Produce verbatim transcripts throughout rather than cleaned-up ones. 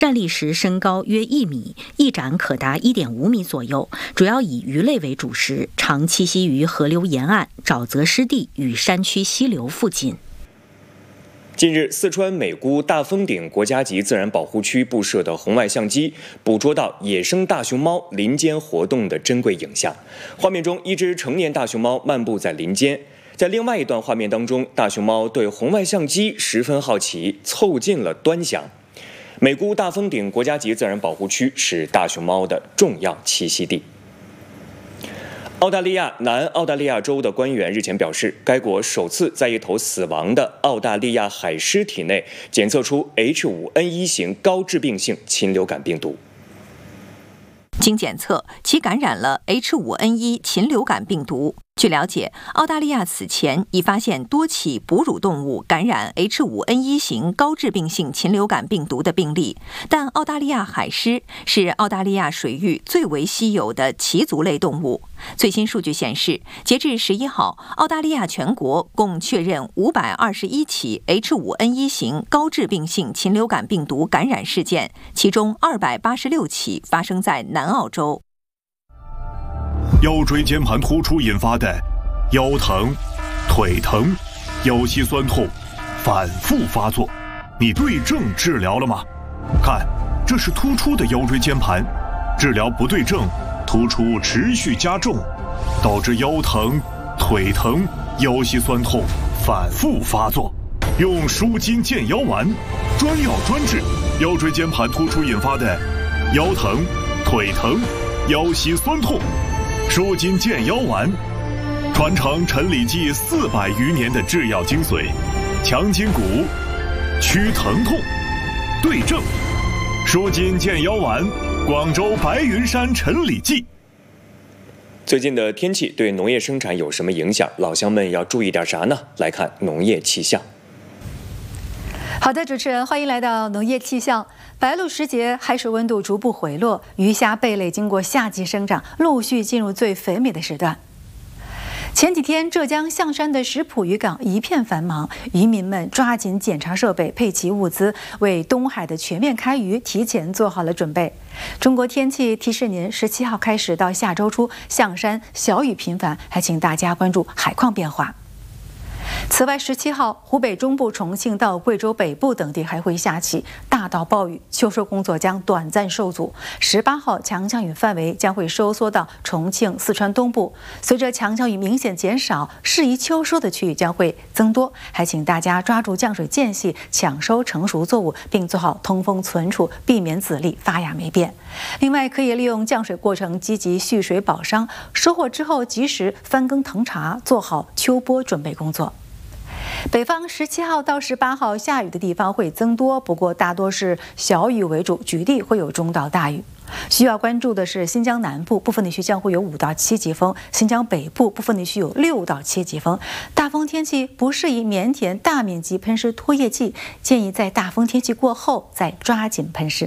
站立时身高约一米，翼展可达一点五米左右，主要以鱼类为主食，常栖息于河流沿岸、沼泽湿地与山区溪流附近。 近日，四川美姑大峰顶国家级自然保护区布设的红外相机捕捉到野生大熊猫林间活动的珍贵影像。画面中，一只成年大熊猫漫步在林间。在另外一段画面当中，大熊猫对红外相机十分好奇，凑近了端详。美姑大峰顶国家级自然保护区是大熊猫的重要栖息地。澳大利亚南澳大利亚州的官员日前表示，该国首次在一头死亡的澳大利亚海狮体内检测出 H 五 N 一 型高致病性禽流感病毒。 经检测，其感染了 H 五 N 一 禽流感病毒。据了解，澳大利亚此前已发现多起哺乳动物感染 H 五 N 一 型高致病性禽流感病毒的病例，但澳大利亚海狮是澳大利亚水域最为稀有的鳍足类动物。最新数据显示，截至十一号，澳大利亚全国共确认五百二十一起 H 五 N 一 型高致病性禽流感病毒感染事件，其中二百八十六起发生在南澳洲。 腰椎间盘突出引发的腰疼、腿疼、腰膝酸痛反复发作，你对症治疗了吗？看，这是突出的腰椎间盘，治疗不对症，突出持续加重，导致腰疼、腿疼、腰膝酸痛反复发作。用舒筋健腰丸，专药专治腰椎间盘突出引发的腰疼、腿疼、腰膝酸痛。舒筋健腰丸，传承陈李济四百余年的制药精髓，强筋骨，祛疼痛，对症。舒筋健腰丸，广州白云山陈李济。 最近的天气对农业生产有什么影响？老乡们要注意点啥呢？来看农业气象。 好的，主持人，欢迎来到农业气象。白露时节，海水温度逐步回落，鱼虾贝类经过夏季生长，陆续进入最肥美的时段。前几天，浙江象山的石浦渔港一片繁忙，渔民们抓紧检查设备，配齐物资，为东海的全面开渔提前做好了准备。中国天气提示您，十七号开始到下周初，象山小雨频繁，还请大家关注海况变化。此外，十七号，湖北中部、重庆到贵州北部等地还会下起大到暴雨，秋收工作将短暂受阻。十八号，强降雨范围将会收缩到重庆、四川东部。随着强降雨明显减少，适宜秋收的区域将会增多。还请大家抓住降水间隙，抢收成熟作物，并做好通风存储，避免籽粒发芽霉变。另外，可以利用降水过程积极蓄水保墒，收获之后及时翻耕腾茬，做好秋播准备工作。北方十七号到十八号下雨的地方会增多，不过大多是小雨为主，局地会有中到大雨。需要关注的是新疆南部部分地区将会有五到七级风，新疆北部部分地区有六到七级风。大风天气不适宜腼腆大面积喷施拖叶剂，建议在大风天气过后再抓紧喷施。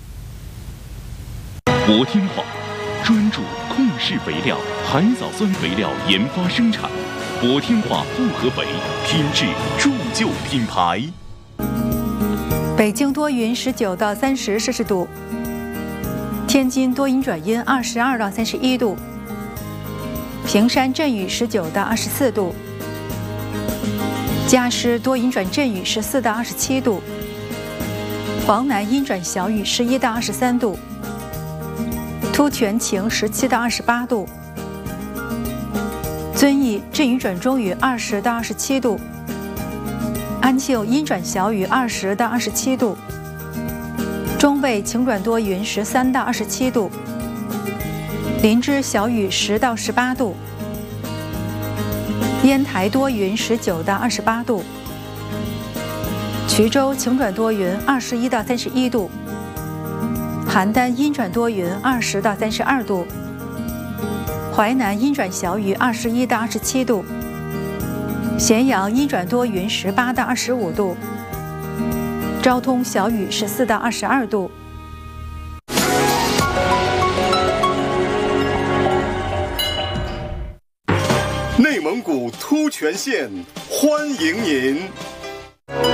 博天化专注控制肥料、海藻酸肥料研发生产。博天化复合肥，品质铸就品牌。 北京多云，十九到三十摄氏度；天津多云转阴，二十二到三十一度；平山阵雨，十九到二十四度；嘉实多云转阵雨，十四到二十七度；黄南阴转小雨，十一到二十三度；突泉晴，十七到二十八度。遵义阵雨转中雨，二十到二十七度；安庆阴转小雨，二十到二十七度；中卫晴转多云，十三到二十七度；林芝小雨，十到十八度；烟台多云，十九到二十八度；衢州晴转多云，二十一到三十一度；邯郸阴转多云，二十到三十二度；淮南阴转小雨，二十一到二十七度；咸阳阴转多云，十八到二十五度；昭通小雨，十四到二十二度。 内蒙古突泉县欢迎您。